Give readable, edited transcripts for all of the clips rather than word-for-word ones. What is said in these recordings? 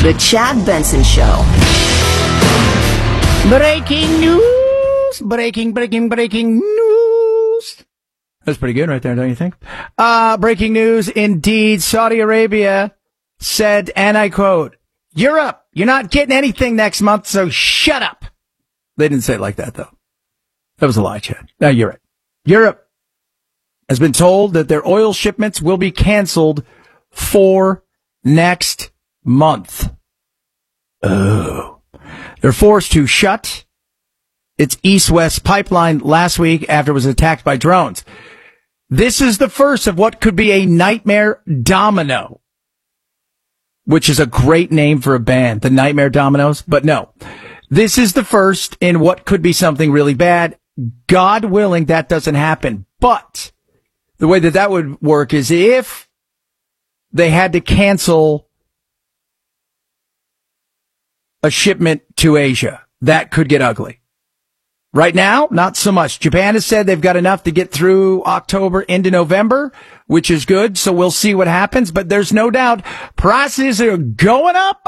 The Chad Benson Show. Breaking news! Breaking news! That's pretty good right there, don't you think? Breaking news indeed. Saudi Arabia said, and I quote, "Europe, you're not getting anything next month, so shut up." They didn't say it like that, though. That was a lie, Chad. No, you're right. Europe has been told that their oil shipments will be canceled for next month. Oh. They're forced to shut its east-west pipeline last week after it was attacked by drones. This is the first of what could be a nightmare domino, which is a great name for a band, the Nightmare Dominoes. But no, this is the first in what could be something really bad. God willing, that doesn't happen. But the way that would work is if they had to cancel a shipment to Asia, that could get ugly. Right now, not so much. Japan has said they've got enough to get through October into November, which is good. So we'll see what happens. But there's no doubt prices are going up.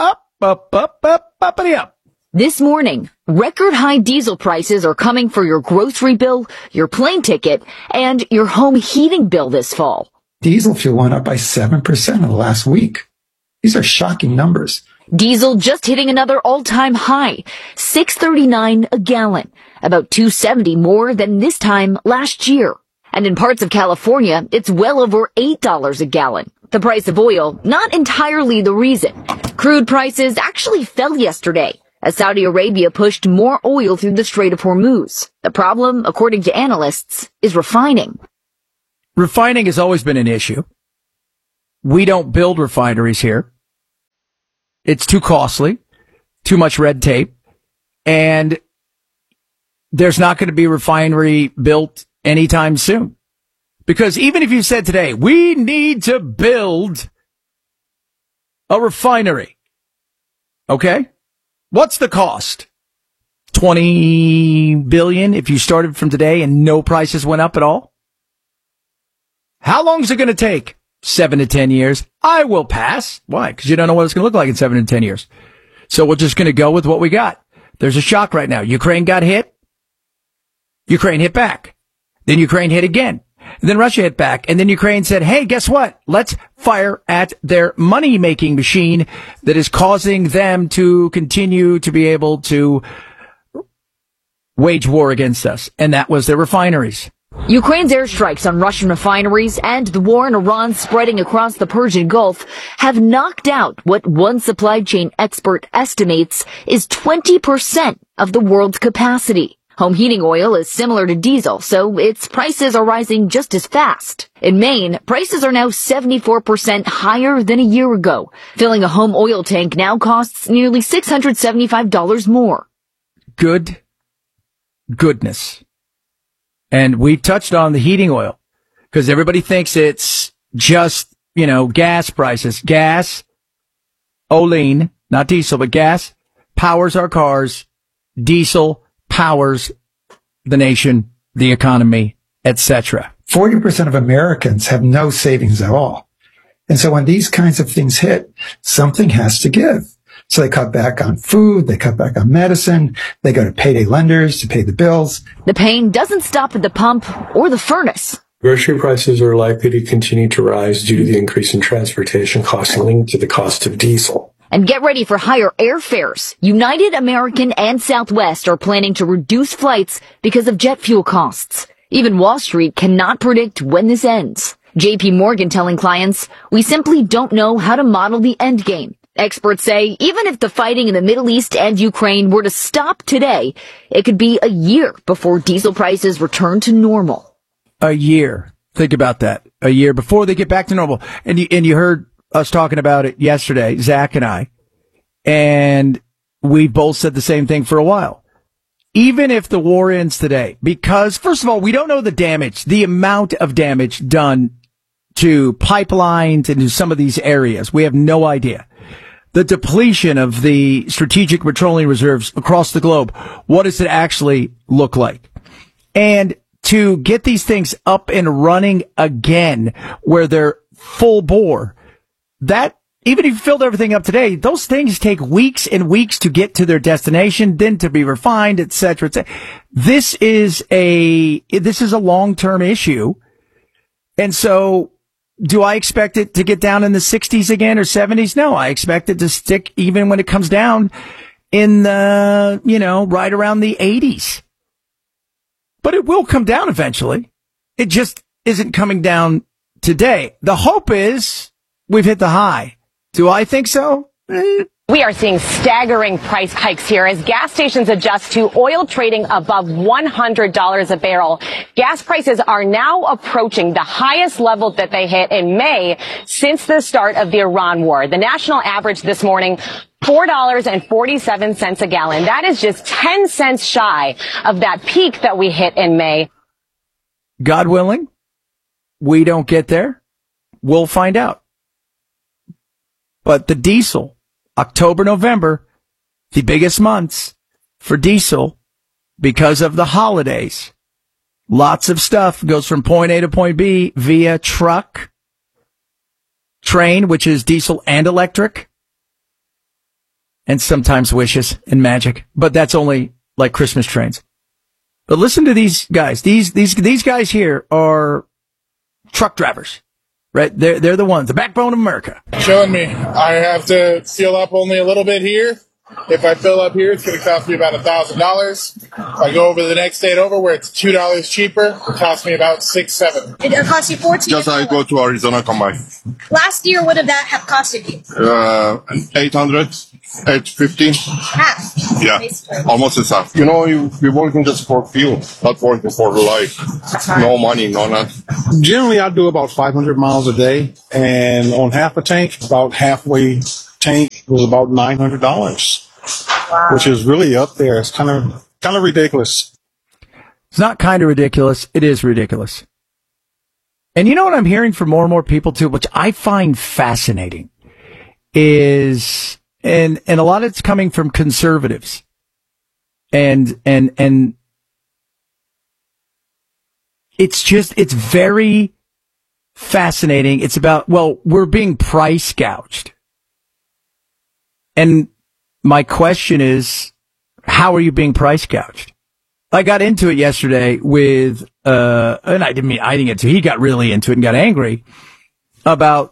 This morning, record high diesel prices are coming for your grocery bill, your plane ticket, and your home heating bill this fall. Diesel fuel went up by 7% in the last week. These are shocking numbers. Diesel just hitting another all-time high, $6.39 a gallon, about $2.70 more than this time last year. And in parts of California, it's well over $8 a gallon. The price of oil, not entirely the reason. Crude prices actually fell yesterday, as Saudi Arabia pushed more oil through the Strait of Hormuz. The problem, according to analysts, is refining. Refining has always been an issue. We don't build refineries here. It's too costly, too much red tape, and there's not going to be a refinery built anytime soon. Because even if you said today, we need to build a refinery, okay? What's the cost? $20 billion if you started from today and no prices went up at all? How long is it going to take? 7 to 10 years. I will pass. Why? Because you don't know what it's going to look like in 7 to 10 years. So we're just going to go with what we got. There's a shock right now. Ukraine got hit. Ukraine hit back. Then Ukraine hit again. And then Russia hit back. And then Ukraine said, hey, guess what? Let's fire at their money-making machine that is causing them to continue to be able to wage war against us. And that was their refineries. Ukraine's airstrikes on Russian refineries and the war in Iran spreading across the Persian Gulf have knocked out what one supply chain expert estimates is 20% of the world's capacity. Home heating oil is similar to diesel, so its prices are rising just as fast. In Maine, prices are now 74% higher than a year ago. Filling a home oil tank now costs nearly $675 more. Goodness. And we touched on the heating oil because everybody thinks it's just, gas prices. Gas, Olean, not diesel, but gas powers our cars. Diesel powers the nation, the economy, etc. 40% of Americans have no savings at all. And so when these kinds of things hit, something has to give. So they cut back on food, they cut back on medicine, they go to payday lenders to pay the bills. The pain doesn't stop at the pump or the furnace. Grocery prices are likely to continue to rise due to the increase in transportation costs linked to the cost of diesel. And get ready for higher airfares. United, American, and Southwest are planning to reduce flights because of jet fuel costs. Even Wall Street cannot predict when this ends. JP Morgan telling clients, we simply don't know how to model the end game. Experts say even if the fighting in the Middle East and Ukraine were to stop today, it could be a year before diesel prices return to normal. A year. Think about that. A year before they get back to normal. And you heard us talking about it yesterday, Zach and I, and we both said the same thing for a while. Even if the war ends today, because first of all, we don't know the damage, the amount of damage done to pipelines and to some of these areas. We have no idea. The depletion of the strategic petroleum reserves across the globe. What does it actually look like? And to get these things up and running again, where they're full bore, that even if you filled everything up today, those things take weeks and weeks to get to their destination, then to be refined, et cetera, et cetera. This is a long-term issue. And so, do I expect it to get down in the 60s again or 70s? No, I expect it to stick even when it comes down in the, right around the 80s. But it will come down eventually. It just isn't coming down today. The hope is we've hit the high. Do I think so? We are seeing staggering price hikes here as gas stations adjust to oil trading above $100 a barrel. Gas prices are now approaching the highest level that they hit in May since the start of the Iran war. The national average this morning, $4.47 a gallon. That is just 10 cents shy of that peak that we hit in May. God willing, we don't get there. We'll find out. But the diesel, October, November, the biggest months for diesel because of the holidays. Lots of stuff goes from point A to point B via truck, train, which is diesel and electric, and sometimes wishes and magic. But that's only like Christmas trains. But listen to these guys. These guys here are truck drivers. Right? They're the ones, the backbone of America. Showing me. I have to fill up only a little bit here. If I fill up here, it's going to cost me about $1,000. If I go over the next state over where it's $2 cheaper, it costs me about $6-7. It costs you $14. Just I go to Arizona combine. Last year, what did that have costed you? 800, 850. Half. Yeah, Basically. almost as half. We're working just for fuel, not working for life. No money, no nothing. Generally, I do about 500 miles a day, and on half a tank, about halfway tank was about $900, wow. Which is really up there. It's kind of ridiculous. It's not kind of ridiculous. It is ridiculous. And you know what I'm hearing from more and more people too, which I find fascinating, is, and a lot of it's coming from conservatives. And it's very fascinating. It's about, well, we're being price gouged. And my question is, how are you being price gouged? I got into it yesterday with, and I didn't get to, he got really into it and got angry about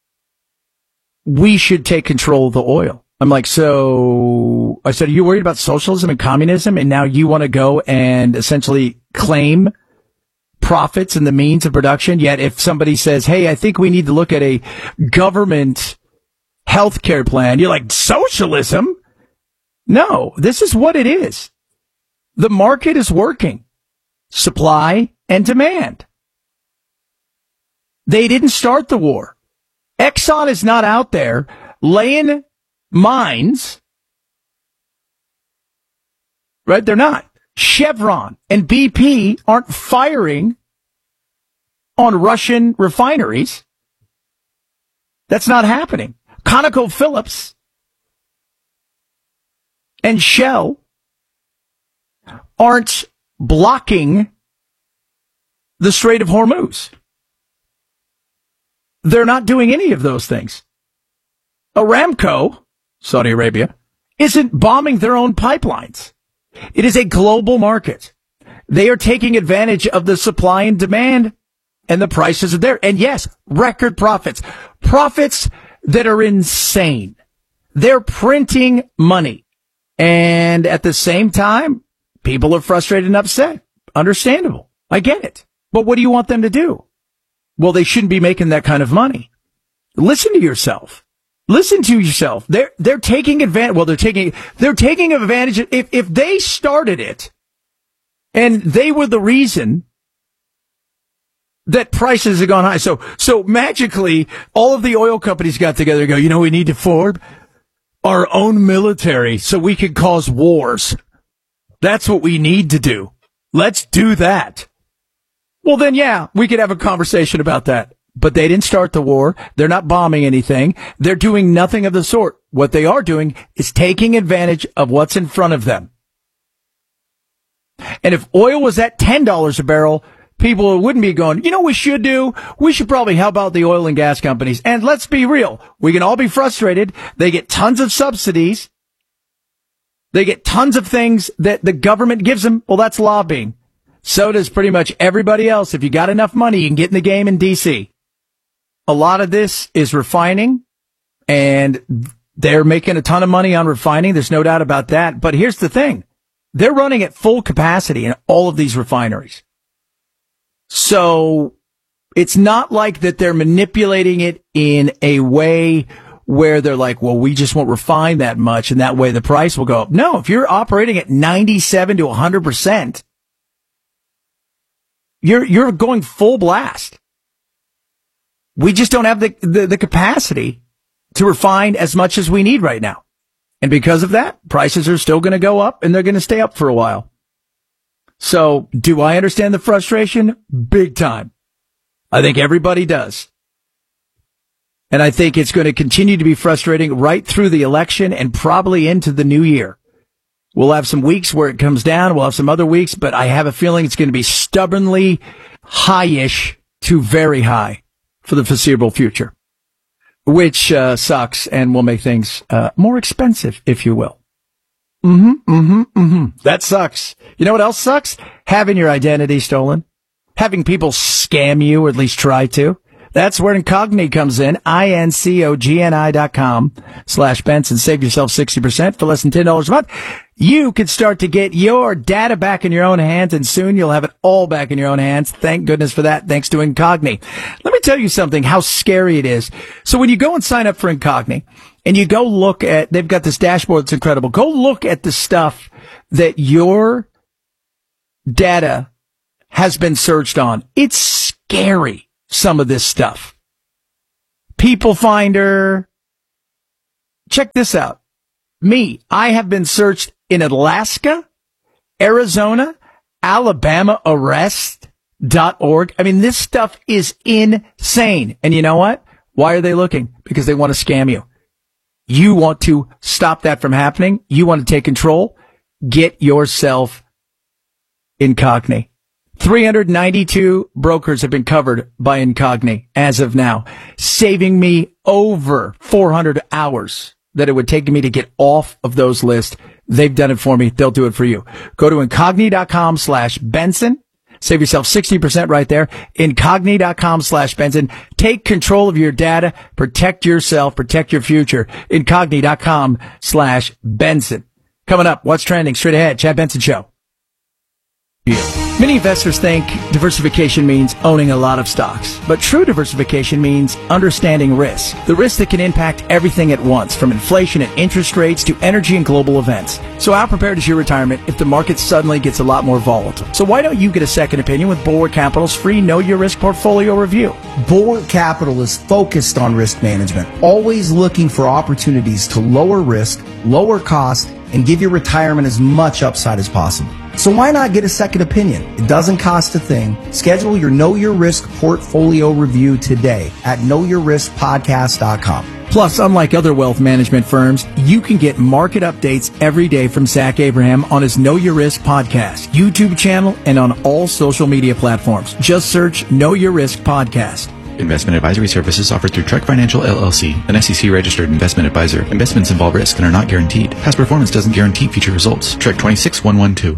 we should take control of the oil. I'm like, so I said, are you worried about socialism and communism? And now you want to go and essentially claim profits and the means of production. Yet if somebody says, hey, I think we need to look at a government healthcare plan, you're like, socialism? No, this is what it is. The market is working. Supply and demand. They didn't start the war. Exxon is not out there laying mines. Right? They're not. Chevron and BP aren't firing on Russian refineries. That's not happening. ConocoPhillips and Shell aren't blocking the Strait of Hormuz. They're not doing any of those things. Aramco, Saudi Arabia, isn't bombing their own pipelines. It is a global market. They are taking advantage of the supply and demand, and the prices are there. And yes, record profits. Profits that are insane. They're printing money. And at the same time, people are frustrated and upset. Understandable. I get it. But what do you want them to do? Well, they shouldn't be making that kind of money. Listen to yourself. Listen to yourself. They're taking advantage. Well, they're taking advantage. If they started it and they were the reason that prices have gone high. So magically, all of the oil companies got together and go, we need to form our own military so we can cause wars. That's what we need to do. Let's do that. Well, then, yeah, we could have a conversation about that. But they didn't start the war. They're not bombing anything. They're doing nothing of the sort. What they are doing is taking advantage of what's in front of them. And if oil was at $10 a barrel, people wouldn't be going, you know what we should do? We should probably help out the oil and gas companies. And let's be real. We can all be frustrated. They get tons of subsidies. They get tons of things that the government gives them. Well, that's lobbying. So does pretty much everybody else. If you got enough money, you can get in the game in D.C. A lot of this is refining, and they're making a ton of money on refining. There's no doubt about that. But here's the thing. They're running at full capacity in all of these refineries. So it's not like that they're manipulating it in a way where they're like, well, we just won't refine that much, and that way the price will go up. No, if you're operating at 97 to 100%, you're going full blast. We just don't have the capacity to refine as much as we need right now. And because of that, prices are still going to go up, and they're going to stay up for a while. So do I understand the frustration? Big time. I think everybody does. And I think it's going to continue to be frustrating right through the election and probably into the new year. We'll have some weeks where it comes down. We'll have some other weeks, but I have a feeling it's going to be stubbornly high-ish to very high for the foreseeable future, which sucks and will make things more expensive, if you will. That sucks. You know what else sucks? Having your identity stolen. Having people scam you, or at least try to. That's where Incogni comes in. INCOGNI.com/Benson. Save yourself 60% for less than $10 a month. You can start to get your data back in your own hands, and soon you'll have it all back in your own hands. Thank goodness for that. Thanks to Incogni. Let me tell you something, how scary it is. So when you go and sign up for Incogni, and you go look at, they've got this dashboard that's incredible. Go look at the stuff that your data has been searched on. It's scary. Some of this stuff. People Finder. Check this out. Me, I have been searched in Alaska, Arizona, Alabama arrest.org. I mean, this stuff is insane. And you know what? Why are they looking? Because they want to scam you. You want to stop that from happening. You want to take control. Get yourself Incogni. 392 brokers have been covered by Incogni as of now, saving me over 400 hours that it would take me to get off of those lists. They've done it for me. They'll do it for you. Go to Incogni.com/Benson. Save yourself 60% right there. Incogni.com/Benson. Take control of your data. Protect yourself. Protect your future. Incogni.com/Benson. Coming up, what's trending? Straight ahead, Chad Benson Show. Yeah. Many investors think diversification means owning a lot of stocks, but true diversification means understanding risk. The risk that can impact everything at once, from inflation and interest rates to energy and global events. So how prepared is your retirement if the market suddenly gets a lot more volatile? So why don't you get a second opinion with Bulwark Capital's free Know Your Risk portfolio review? Bulwark Capital is focused on risk management, always looking for opportunities to lower risk, lower cost, and give your retirement as much upside as possible. So why not get a second opinion? It doesn't cost a thing. Schedule your Know Your Risk portfolio review today at knowyourriskpodcast.com. Plus, unlike other wealth management firms, you can get market updates every day from Zach Abraham on his Know Your Risk podcast, YouTube channel, and on all social media platforms. Just search Know Your Risk Podcast. Investment advisory services offered through Trek Financial LLC, an SEC-registered investment advisor. Investments involve risk and are not guaranteed. Past performance doesn't guarantee future results. Trek 26112.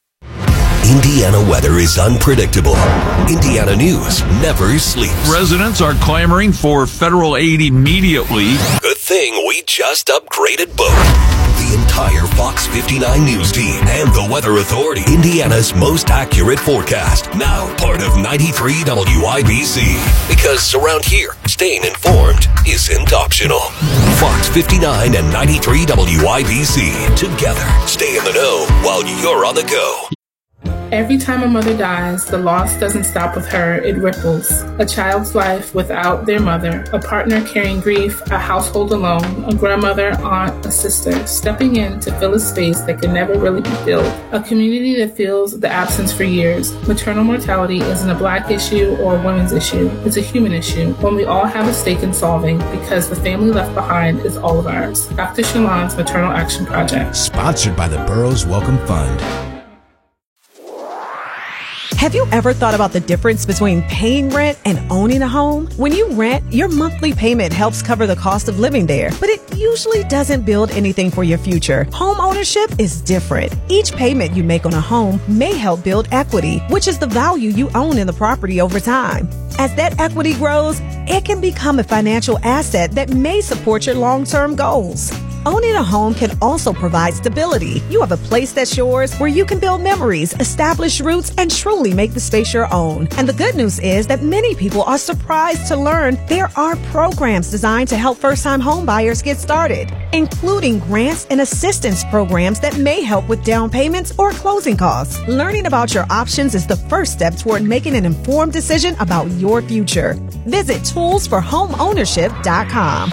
Indiana weather is unpredictable. Indiana news never sleeps. Residents are clamoring for federal aid immediately. Good thing we just upgraded both. The entire Fox 59 news team and the Weather Authority. Indiana's most accurate forecast. Now part of 93 WIBC. Because around here, staying informed isn't optional. Fox 59 and 93 WIBC. Together, stay in the know while you're on the go. Every time a mother dies, the loss doesn't stop with her, it ripples. A child's life without their mother, a partner carrying grief, a household alone, a grandmother, aunt, a sister, stepping in to fill a space that can never really be filled. A community that feels the absence for years. Maternal mortality isn't a Black issue or a women's issue. It's a human issue, one we all have a stake in solving because the family left behind is all of ours. Dr. Shalon's Maternal Action Project. Sponsored by the Burroughs Welcome Fund. Have you ever thought about the difference between paying rent and owning a home? When you rent, your monthly payment helps cover the cost of living there, but it usually doesn't build anything for your future. Home ownership is different. Each payment you make on a home may help build equity, which is the value you own in the property over time. As that equity grows, it can become a financial asset that may support your long-term goals. Owning a home can also provide stability. You have a place that's yours where you can build memories, establish roots, and truly make the space your own. And the good news is that many people are surprised to learn there are programs designed to help first-time home buyers get started, including grants and assistance programs that may help with down payments or closing costs. Learning about your options is the first step toward making an informed decision about your future. Visit toolsforhomeownership.com.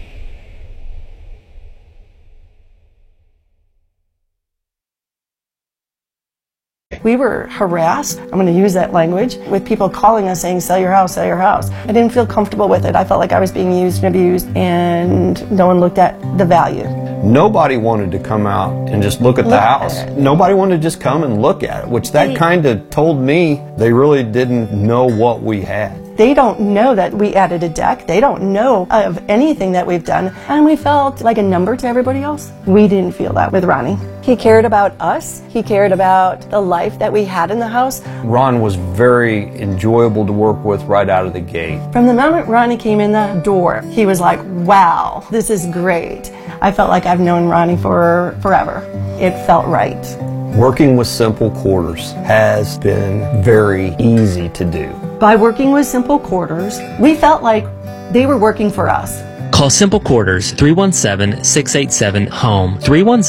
We were harassed, I'm going to use that language, with people calling us saying, sell your house, sell your house. I didn't feel comfortable with it. I felt like I was being used and abused, and no one looked at the value. Nobody wanted to come out and just look at the house. Nobody wanted to just come and look at it, which that kind of told me they really didn't know what we had. They don't know that we added a deck. They don't know of anything that we've done. And we felt like a number to everybody else. We didn't feel that with Ronnie. He cared about us. He cared about the life that we had in the house. Ron was very enjoyable to work with right out of the gate. From the moment Ronnie came in the door, he was like, wow, this is great. I felt like I've known Ronnie for forever. It felt right. Working with Simple Quarters has been very easy to do. By working with Simple Quarters, we felt like they were working for us. Call Simple Quarters 317-687-HOME,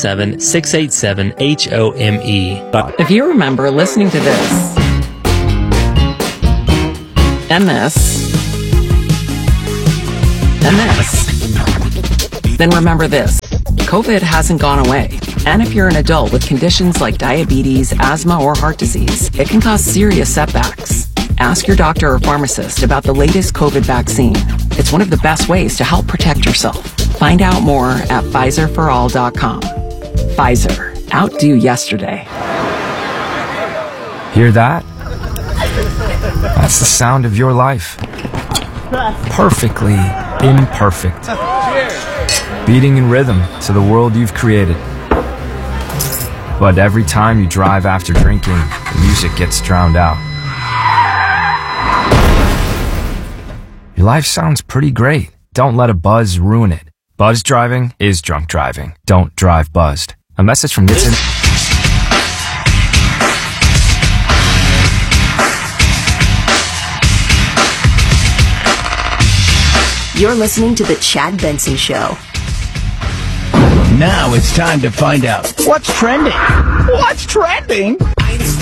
317-687-HOME. If you remember listening to this, and this, and this, then remember this. COVID hasn't gone away. And if you're an adult with conditions like diabetes, asthma, or heart disease, it can cause serious setbacks. Ask your doctor or pharmacist about the latest COVID vaccine. It's one of the best ways to help protect yourself. Find out more at PfizerForAll.com. Pfizer. Outdo yesterday. Hear that? That's the sound of your life. Perfectly imperfect. Beating in rhythm to the world you've created. But every time you drive after drinking, the music gets drowned out. Your life sounds pretty great. Don't let a buzz ruin it. Buzz driving is drunk driving. Don't drive buzzed. A message from Nitsin. You're listening to The Chad Benson Show. Now it's time to find out what's trending. What's trending?